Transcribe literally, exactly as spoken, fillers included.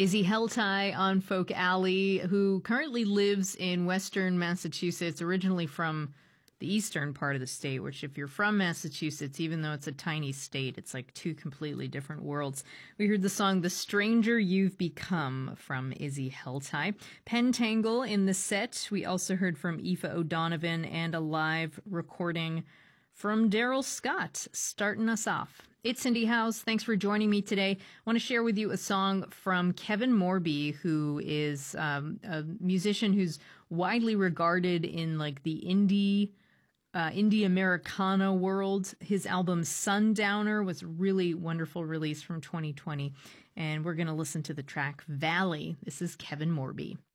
Izzy Heltai on Folk Alley, who currently lives in Western Massachusetts, originally from the eastern part of the state, which if you're from Massachusetts, even though it's a tiny state, it's like two completely different worlds. We heard the song The Stranger You've Become from Izzy Heltai. Pentangle in the set. We also heard from Aoife O'Donovan and a live recording from Daryl Scott, starting us off. It's Cindy House. Thanks for joining me today. I want to share with you a song from Kevin Morby, who is um, a musician who's widely regarded in like the indie, uh, indie Americana world. His album Sundowner was a really wonderful release from twenty twenty. And we're going to listen to the track Valley. This is Kevin Morby.